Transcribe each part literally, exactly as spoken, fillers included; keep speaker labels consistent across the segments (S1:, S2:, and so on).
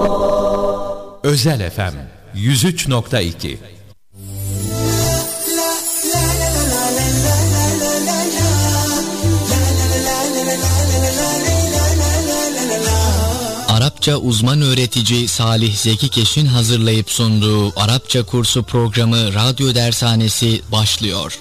S1: Özel F M yüz üç nokta iki.
S2: Arapça uzman öğretici Salih Zeki Keş'in hazırlayıp sunduğu Arapça kursu programı Radyo Dershanesi başlıyor.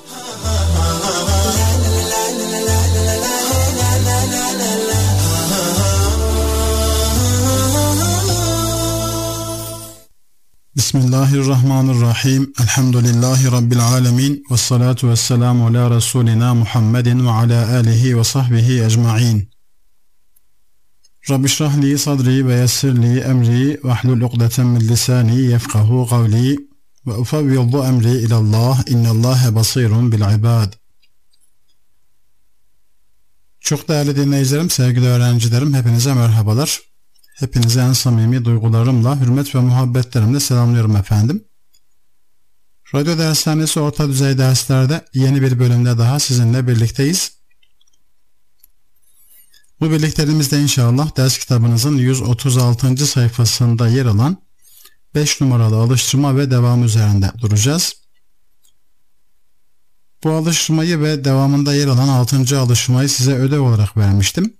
S3: Bismillahirrahmanirrahim. Elhamdülillahi Rabbil alemin. Vessalatu vesselamu ala Resulina Muhammedin ve ala alihi ve sahbihi ecma'in. Rabbi şrahli sadri ve yessirli emri ve ahlul uqdeten min lisani yefkahu kavli ve ufevvidu emri ilallah innallâhe basirun bil ibad. Çok değerli dinleyicilerim, sevgili öğrencilerim, hepinize merhabalar. Hepinize en samimi duygularımla, hürmet ve muhabbetlerimle selamlıyorum efendim. Radyo Dershanesi orta düzey derslerde yeni bir bölümde daha sizinle birlikteyiz. Bu birlikteliğimizde inşallah ders kitabınızın yüz otuz altıncı sayfasında yer alan beş numaralı alıştırma ve devam üzerinde duracağız. Bu alıştırmayı ve devamında yer alan altıncı alıştırmayı size ödev olarak vermiştim.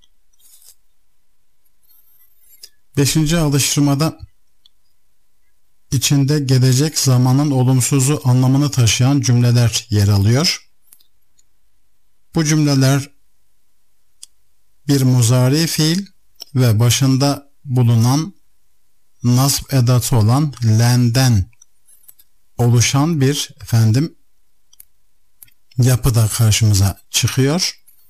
S3: beşinci alıştırmada içinde gelecek zamanın olumsuzu anlamını taşıyan cümleler yer alıyor. Bu cümleler bir muzari fiil ve başında bulunan nasb edatı olan lenden oluşan bir efendim yapıda karşımıza çıkıyor.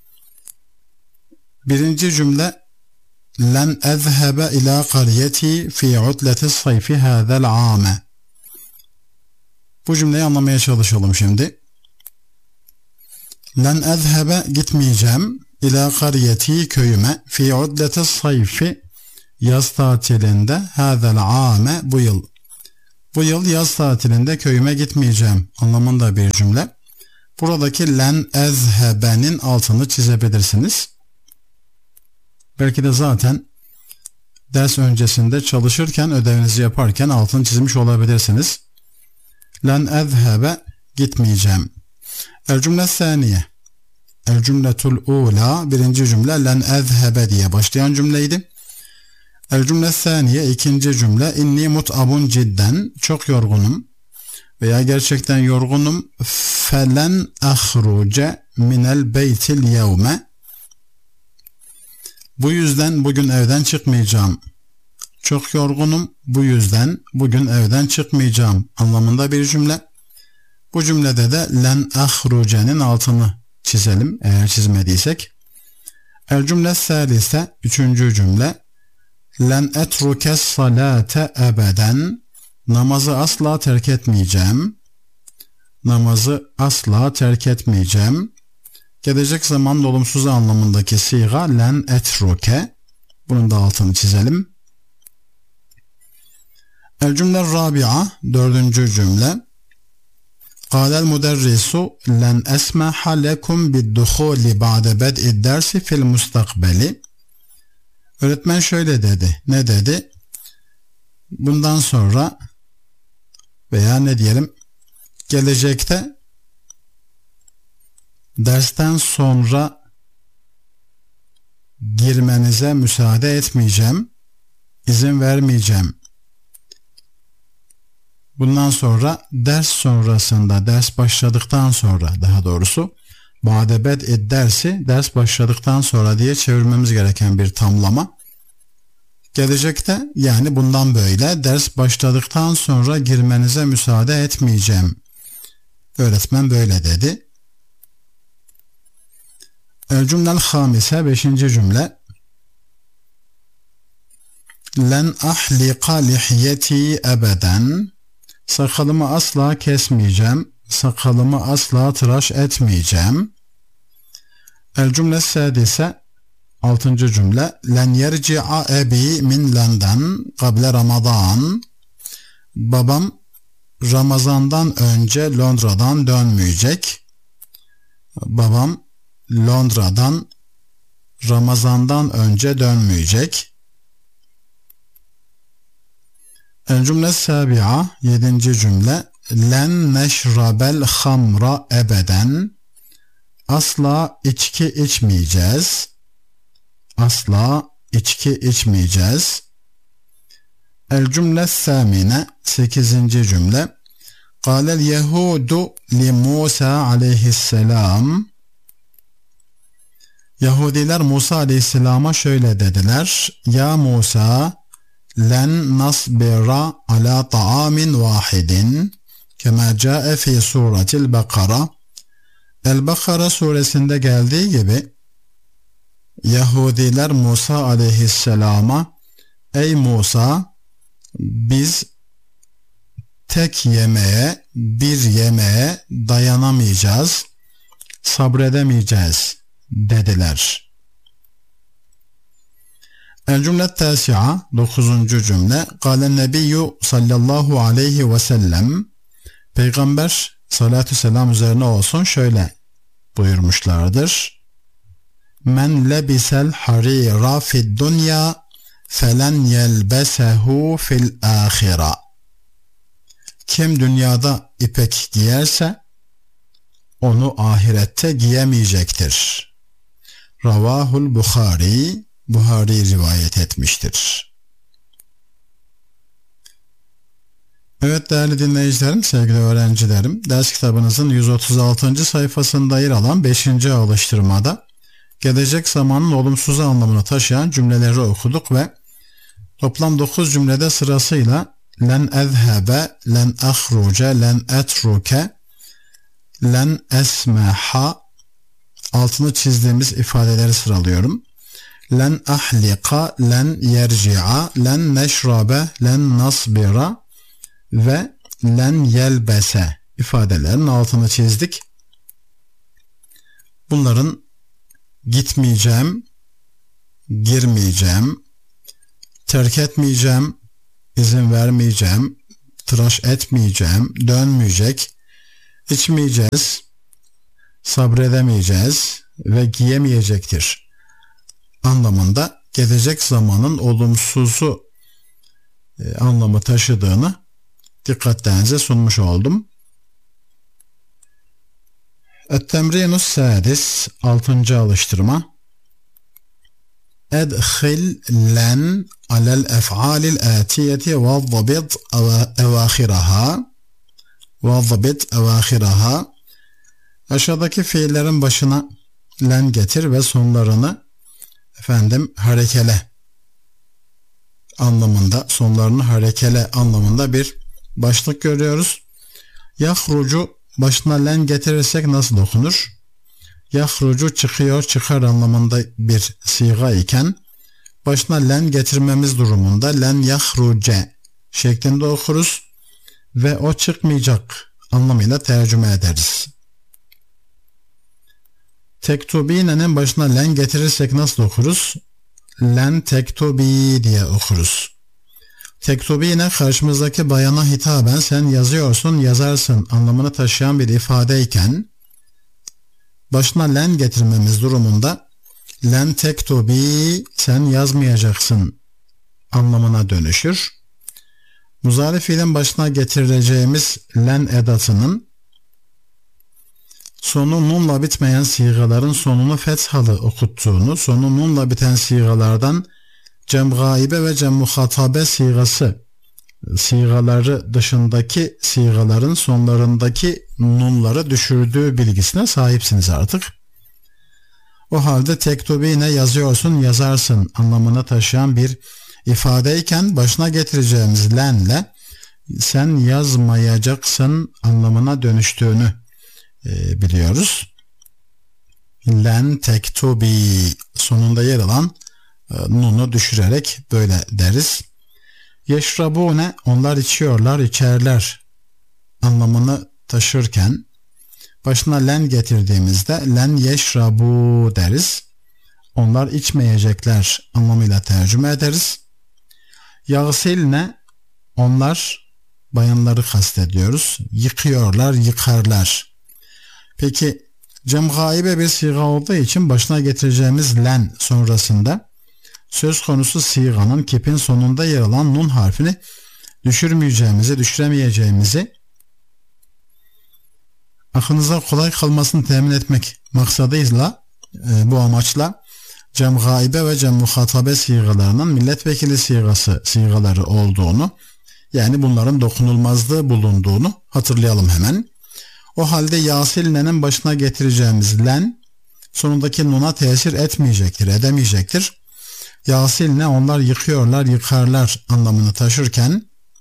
S3: Birinci cümle len ezhebe ila qaryeti fi utleti sayfi hadal ame. Bu cümleyi anlamaya çalışalım şimdi. Len ezhebe gitmeyeceğim ila qaryeti köyüme fi utleti sayfi yaz tatilinde hadal ame bu yıl. Bu yıl yaz tatilinde köyüme gitmeyeceğim anlamında bir cümle. Buradaki len ezhebe'nin altını çizebilirsiniz. Belki de zaten ders öncesinde çalışırken, ödevinizi yaparken altını çizmiş olabilirsiniz. Len ezhebe gitmeyeceğim. El cümle saniye. El cümletul ula birinci cümle len ezhebe diye başlayan cümleydi. El cümle saniye ikinci cümle inni mut'abun cidden çok yorgunum veya gerçekten yorgunum felen ahruce minel beytil yevme. Bu yüzden bugün evden çıkmayacağım. Çok yorgunum, bu yüzden bugün evden çıkmayacağım anlamında bir cümle. Bu cümlede de len ahruce'nin altını çizelim eğer çizmediysek. El cümle salise üçüncü cümle len etrukes salate ebeden namazı asla terk etmeyeceğim. Namazı asla terk etmeyeceğim. Gelecek zaman olumsuz anlamındaki siga len etruke. Bunun da altını çizelim. El cümle rabi'a dördüncü cümle. Kâlel müderrisu len esmeha lekum bidduhuli ba'de bed'i dersi fil mustakbeli. Öğretmen şöyle dedi. Ne dedi? Bundan sonra veya ne diyelim? Gelecekte dersten sonra girmenize müsaade etmeyeceğim, izin vermeyeceğim. Bundan sonra ders sonrasında, ders başladıktan sonra daha doğrusu ba'de bed'i dersi ders başladıktan sonra diye çevirmemiz gereken bir tamlama. Gelecekte yani bundan böyle ders başladıktan sonra girmenize müsaade etmeyeceğim. Öğretmen böyle dedi. El cümlel hamise beşinci cümle. Len ahlika lihyeti ebeden. Sakalımı asla kesmeyeceğim. Sakalımı asla tıraş etmeyeceğim. El cümle sadise altıncı cümle. Len yerci'a ebi min London kable Ramazan. Babam Ramazan'dan önce Londra'dan dönmeyecek. Babam Londra'dan Ramazan'dan önce dönmeyecek. El cümle sabi'a, yedinci cümle. Len neşrabel hamra ebeden. Asla içki içmeyeceğiz. Asla içki içmeyeceğiz. El cümle samine, sekizinci cümle. Kâlel yehudu li Musa aleyhisselam. Yahudiler Musa aleyhisselama şöyle dediler. Ya Musa, len nasbira ala ta'amin vahidin kema ca'e fi suratil Bakara. El-Bakara suresinde geldiği gibi Yahudiler Musa aleyhisselama, ey Musa, biz tek yemeğe, bir yemeğe dayanamayacağız, sabredemeyeceğiz dediler. El cümle tasi'a, dokuzuncu cümle. Kâlen nebiyyü sallallahu aleyhi ve sellem. Peygamber salatü selam üzerine olsun şöyle buyurmuşlardır. Men lebisel harira fid dunya felen yelbesehu fil ahira. Kim dünyada ipek giyerse onu ahirette giyemeyecektir. Ravahul Buhari, Buhari rivayet etmiştir. Evet değerli dinleyicilerim, sevgili öğrencilerim, ders kitabınızın yüz otuz altıncı sayfasında yer alan beşinci alıştırmada gelecek zamanın olumsuz anlamını taşıyan cümleleri okuduk ve toplam dokuz cümlede sırasıyla len ezhebe, len ahruce, len etruke, len esmeha, altını çizdiğimiz ifadeleri sıralıyorum. Len ahlika, len yerci'a, len neşrabe, len nasbira ve len yelbese ifadelerin altını çizdik. Bunların gitmeyeceğim, girmeyeceğim, terk etmeyeceğim, izin vermeyeceğim, tıraş etmeyeceğim, dönmeyecek, içmeyeceğiz, sabredemeyeceğiz ve giyemeyecektir anlamında gelecek zamanın olumsuzu e, anlamı taşıdığını dikkatlerinize sunmuş oldum. Et-temrinus sadis, altıncı alıştırma. Edkhil len alel ef'alil atiyeti ve zabit evâkhiraha ve zabit evâkhiraha. Aşağıdaki fiillerin başına len getir ve sonlarını efendim harekele anlamında, sonlarını harekele anlamında bir başlık görüyoruz. Yahrucu başına len getirirsek nasıl okunur? Yahrucu çıkıyor, çıkar anlamında bir siga iken başına len getirmemiz durumunda len yahruce şeklinde okuruz ve o çıkmayacak anlamıyla tercüme ederiz. Tektubine'nin başına len getirirsek nasıl okuruz? Len tektubi diye okuruz. Tektubine karşımızdaki bayana hitaben sen yazıyorsun, yazarsın anlamını taşıyan bir ifadeyken başına len getirmemiz durumunda len tektubi sen yazmayacaksın anlamına dönüşür. Muzari fiilin başına getireceğimiz len edatının sonu nunla bitmeyen sigaların sonunu fethalı okuttuğunu, sonu nunla biten sigalardan cem gaibe ve cem muhatabe sigası, sigaları dışındaki sigaların sonlarındaki nunları düşürdüğü bilgisine sahipsiniz artık. O halde tektubine yazıyorsun, yazarsın anlamını taşıyan bir ifadeyken başına getireceğimiz lenle sen yazmayacaksın anlamına dönüştüğünü e, biliyoruz. Len tektubi sonunda yer alan e, nunu düşürerek böyle deriz. Yeşrabune onlar içiyorlar, içerler anlamını taşırken başına len getirdiğimizde len yeşrabu deriz. Onlar içmeyecekler anlamıyla tercüme ederiz. Yağsilne onlar bayanları kastediyoruz. Yıkıyorlar, yıkarlar. Peki cem gaibe bir siga olduğu için başına getireceğimiz len sonrasında söz konusu siganın kipin sonunda yer alan nun harfini düşürmeyeceğimizi, düşüremeyeceğimizi aklınıza kolay kalmasını temin etmek maksadıyla, e, bu amaçla cem gaibe ve cem muhatabe sigalarının milletvekili sigası sigaları olduğunu, yani bunların dokunulmazlığı bulunduğunu hatırlayalım hemen. O halde yasilne'nin başına getireceğimiz len sonundaki nuna tesir etmeyecektir, edemeyecektir. Yasilne onlar yıkıyorlar, yıkarlar anlamını taşırken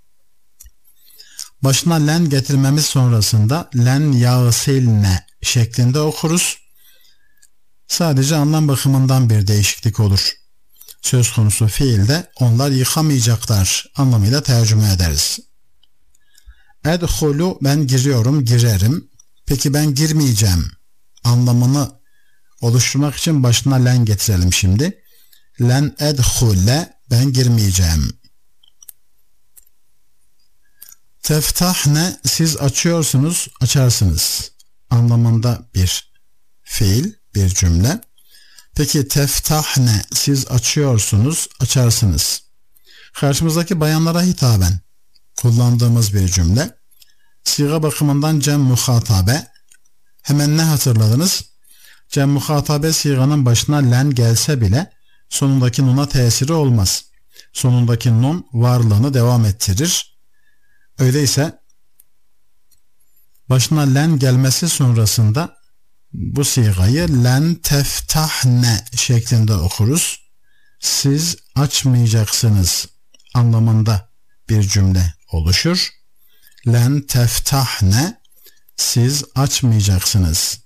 S3: başına len getirmemiz sonrasında len yasilne şeklinde okuruz. Sadece anlam bakımından bir değişiklik olur. Söz konusu fiilde onlar yıkamayacaklar anlamıyla tercüme ederiz. Edhulu ben giriyorum, girerim. Peki ben girmeyeceğim anlamını oluşturmak için başına len getirelim şimdi. Len edhule ben girmeyeceğim. Teftahne siz açıyorsunuz, açarsınız anlamında bir fiil, bir cümle. Peki teftahne siz açıyorsunuz, açarsınız. Karşımızdaki bayanlara hitaben kullandığımız bir cümle. Siga bakımından cem muhatabe. Hemen ne hatırladınız? Cem muhatabe siganın başına len gelse bile sonundaki nuna tesiri olmaz. Sonundaki nun varlığını devam ettirir. Öyleyse başına len gelmesi sonrasında bu sigayı len teftahne şeklinde okuruz. Siz açmayacaksınız anlamında bir cümle oluşur. Len teftahne siz açmayacaksınız.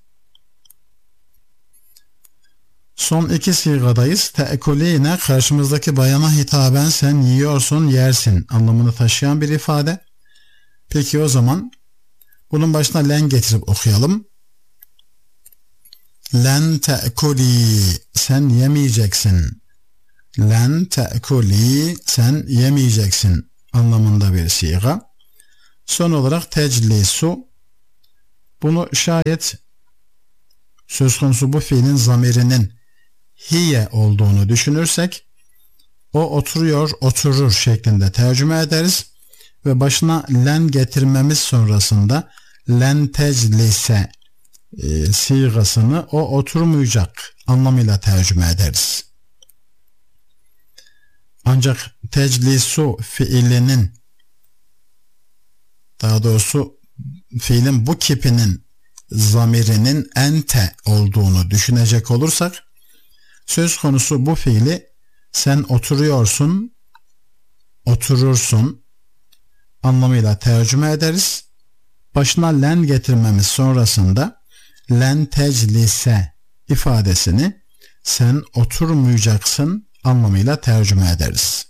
S3: Son iki sigadayız. Te'kuline karşımızdaki bayana hitaben sen yiyorsun, yersin anlamını taşıyan bir ifade. Peki o zaman bunun başına len getirip okuyalım. Len te'kuli sen yemeyeceksin. Len te'kuli sen yemeyeceksin anlamında bir siga. Son olarak teclisu. Bunu şayet söz konusu bu fiilin zamirinin hiye olduğunu düşünürsek o oturuyor, oturur şeklinde tercüme ederiz ve başına len getirmemiz sonrasında len teclise e, sigasını o oturmayacak anlamıyla tercüme ederiz. Ancak teclisu fiilinin, daha doğrusu fiilin bu kipinin zamirinin ente olduğunu düşünecek olursak söz konusu bu fiili sen oturuyorsun, oturursun anlamıyla tercüme ederiz. Başına len getirmemiz sonrasında len teclise ifadesini sen oturmayacaksın anlamıyla tercüme ederiz.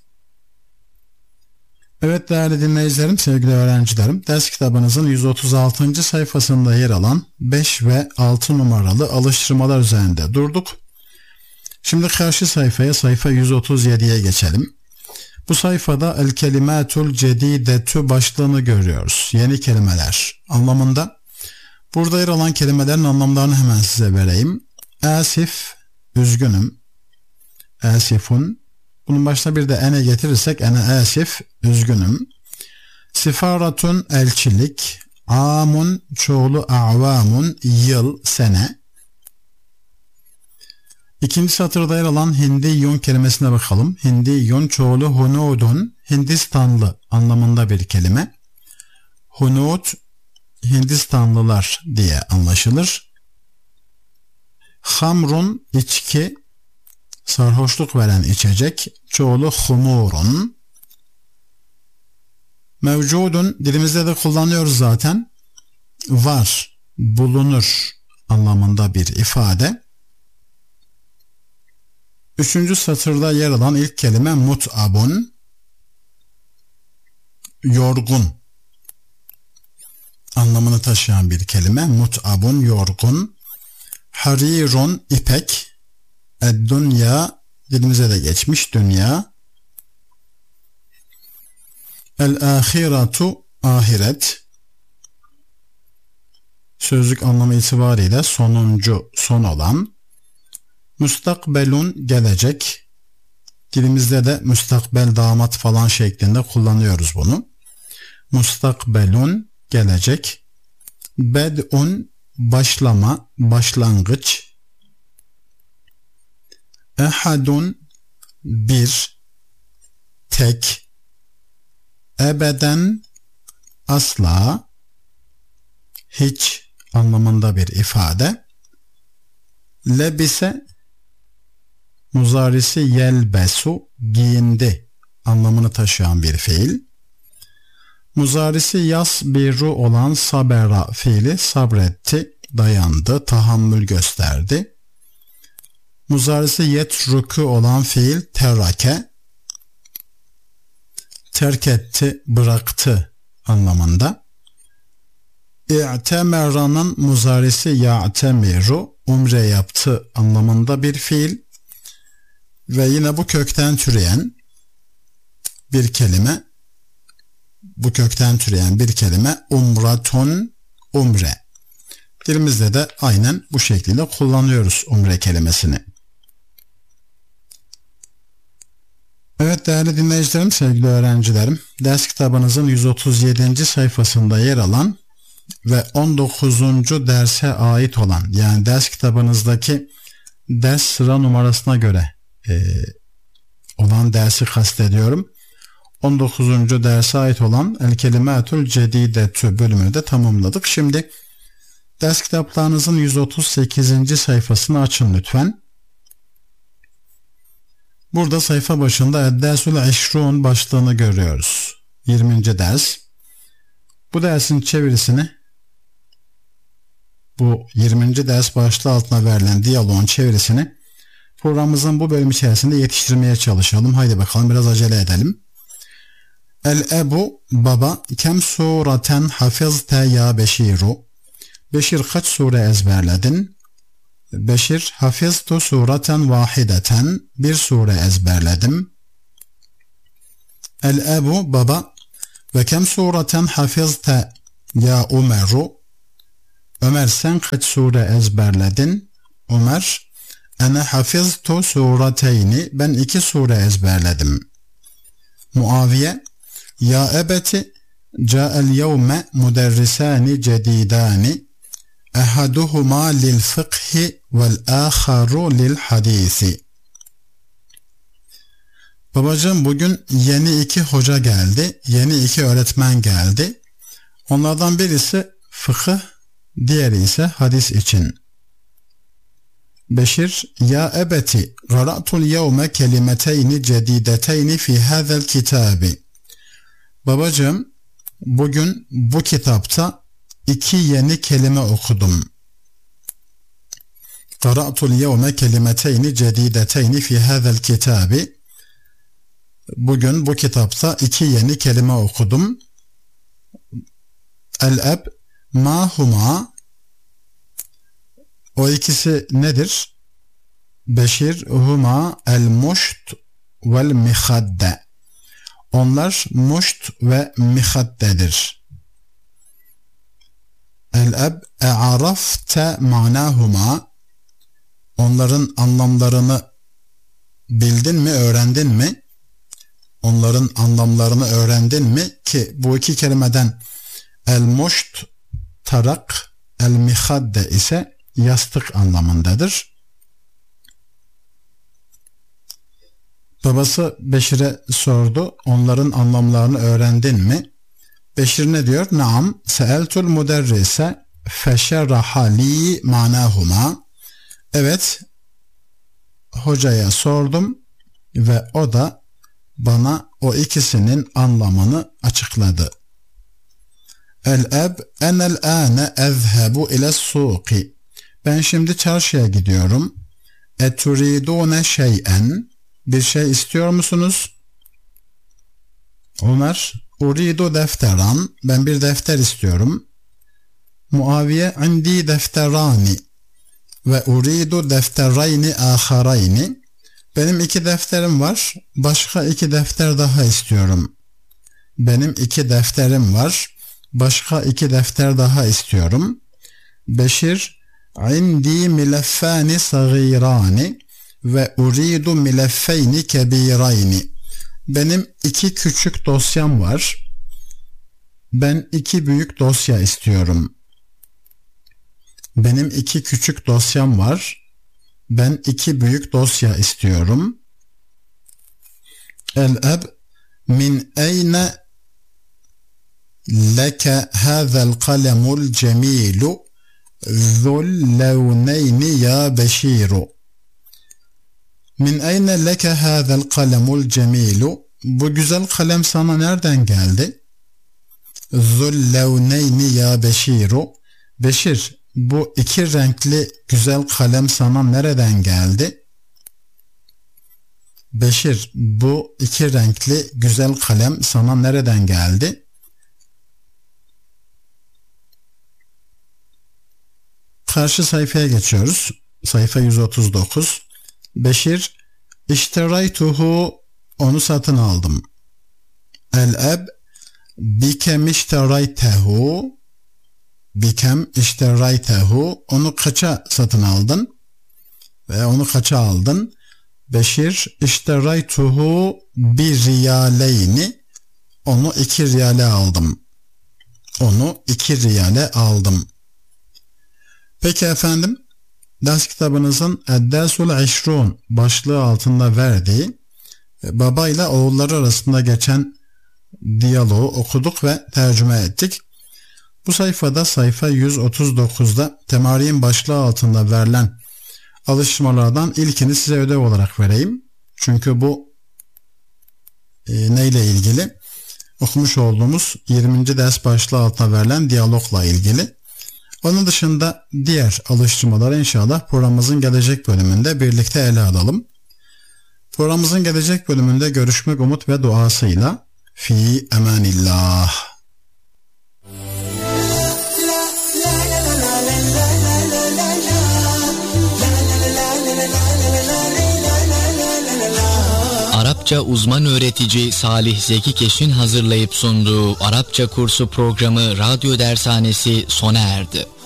S3: Evet değerli dinleyicilerim, sevgili öğrencilerim, ders kitabınızın yüz otuz altıncı sayfasında yer alan beş ve altı numaralı alıştırmalar üzerinde durduk. Şimdi karşı sayfaya, sayfa yüz otuz yediye geçelim. Bu sayfada el kelimatul cedidetü başlığını görüyoruz. Yeni kelimeler anlamında. Burada yer alan kelimelerin anlamlarını hemen size vereyim. Asif, üzgünüm. Asifun. Bunun başına bir de ene getirirsek ene asif, üzgünüm. Sifaratun, elçilik. Amun, çoğulu a'vamun, yıl, sene. İkinci satırda yer alan Hindiyun kelimesine bakalım. Hindiyun çoğulu hunudun, Hindistanlı anlamında bir kelime. Hunud, Hindistanlılar diye anlaşılır. Hamrun, içki, sarhoşluk veren içecek. Çoğulu humurun. Mevcudun, dilimizde de kullanıyoruz zaten. Var, bulunur anlamında bir ifade. Üçüncü satırda yer alan ilk kelime mut'abun, yorgun anlamını taşıyan bir kelime. Mut'abun, yorgun. Harirun, ipek. Ed-dünya, dilimize de geçmiş, dünya. El-ahiratu, ahiret. Sözlük anlamı itibariyle sonuncu, son olan. Müstakbelun, gelecek. Dilimizde de müstakbel, damat falan şeklinde kullanıyoruz bunu. mustakbelun gelecek. Bed'un başlama, başlangıç. Ehadun bir, tek. Ebeden asla, hiç anlamında bir ifade. Lebise muzarisi yelbesu giyindi anlamını taşıyan bir fiil. Muzarisi yasbiru olan sabera fiili sabretti, dayandı, tahammül gösterdi. Muzarisi yetruku olan fiil terake, terk etti, bıraktı anlamında. İ'temera'nın muzarisi ya'temiru, umre yaptı anlamında bir fiil. Ve yine bu kökten türeyen bir kelime, bu kökten türeyen bir kelime umratun, umre. Dilimizde de aynen bu şekilde kullanıyoruz umre kelimesini. Evet değerli dinleyicilerim, sevgili öğrencilerim, ders kitabınızın yüz otuz yedinci sayfasında yer alan ve on dokuzuncu derse ait olan, yani ders kitabınızdaki ders sıra numarasına göre e, olan dersi kastediyorum. on dokuzuncu derse ait olan El Kelimatul Cedidetü bölümünü de tamamladık. Şimdi ders kitaplarınızın yüz otuz sekizinci sayfasını açın lütfen. Burada sayfa başında Eddersül Eşrun başlığını görüyoruz. yirminci ders. Bu dersin çevirisini, bu yirminci ders başlığı altına verilen diyaloğun çevirisini programımızın bu bölüm içerisinde yetiştirmeye çalışalım. Haydi bakalım, biraz acele edelim. El-ebu, baba, kem sureten hafizte ya Beşiru. Beşir, kaç sure ezberledin? Beşir, hafiztu sureten vahideten, bir sure ezberledim. El-ebu, baba, ve kem sureten hafizte ya Ömeru. Ömer, sen kaç sure ezberledin? Ömer, ene hafiztu sureteyni, ben iki sure ezberledim. Muaviye, ya ebeti, ca'el yevme muderrisani cedidani, ehaduhuma lil fıkhi vel aharu lil hadisi. Babacığım, bugün yeni iki hoca geldi, yeni iki öğretmen geldi. Onlardan birisi fıkıh, diğeri ise hadis için. Beşir, ya ebeti, qara'tul yevme kelimeteyni cedideteyni fi hazel kitabi. Babacığım, bugün bu kitapta iki yeni kelime okudum. Qara'tul yevme kelimeteyni cedideteyni fi hazel kitabi. Bugün bu kitapta iki yeni kelime okudum. El-eb, ma huma. O ikisi nedir? Beşir, huma el-muşt vel-mihadde. Onlar muşt ve mihaddedir. El-eb, e'arafte manahuma. Onların anlamlarını bildin mi, öğrendin mi? Onların anlamlarını öğrendin mi? Ki bu iki kelimeden el-muşt tarak, el-mihadde ise yastık anlamındadır. Babası Beşir'e sordu, onların anlamlarını öğrendin mi? Beşir ne diyor? Naam, seeltul muderrise feşerraha li manahuma. Evet, hocaya sordum ve o da bana o ikisinin anlamını açıkladı. El-eb, enel âne ezhebu ile suqi. Ben şimdi çarşıya gidiyorum. Eturidune şey'en. Bir şey istiyor musunuz? Ömer, uridu defteran. Ben bir defter istiyorum. Muaviye, indi defterani ve uridu defterayni aharayni. Benim iki defterim var. Başka iki defter daha istiyorum. Benim iki defterim var. Başka iki defter daha istiyorum. Beşir, indi mileffani sagirani ve uridu mileffeyni kebirayni. Benim iki küçük dosyam var. ben iki büyük dosya istiyorum. Benim iki küçük dosyam var. Ben iki büyük dosya istiyorum. El-eb min eyne leke hâzel kalemul cemilu zul levneyni ya beşiru. Min eyne leke hâzel kalemul cemilu. Bu güzel kalem sana nereden geldi? Zul levneyni ya beşiru. Beşir, bu iki renkli güzel kalem sana nereden geldi? Beşir, bu iki renkli güzel kalem sana nereden geldi? Karşı sayfaya geçiyoruz. Sayfa yüz otuz dokuz. Beşir, işteraytuhu, onu satın aldım. El-eb, bikem işteraytehu, bikem işteraytehu, onu kaça satın aldın? Ve onu kaça aldın? Beşir, işteraytuhu bir riyaleyni, onu iki riyale aldım. Onu iki riyale aldım. Peki efendim, ders kitabınızın Eddersul İşrun başlığı altında verdiği baba ile oğulları arasında geçen diyaloğu okuduk ve tercüme ettik. Bu sayfada sayfa yüz otuz dokuzda temarin başlığı altında verilen alıştırmalardan ilkini size ödev olarak vereyim. Çünkü bu e, neyle ilgili? Okumuş olduğumuz yirminci ders başlığı altına verilen diyalogla ilgili. Onun dışında diğer alıştırmaları inşallah programımızın gelecek bölümünde birlikte ele alalım. Programımızın gelecek bölümünde görüşmek umut ve duasıyla fi emanillah.
S2: Arapça uzman öğretici Salih Zeki Keş'in hazırlayıp sunduğu Arapça kursu programı Radyo Dershanesi sona erdi.